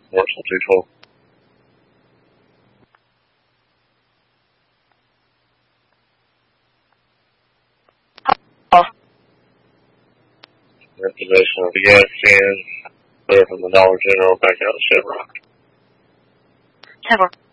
Marshall 212. Possession of the gas can, clear from the Dollar General back out of Chevron. Chevron.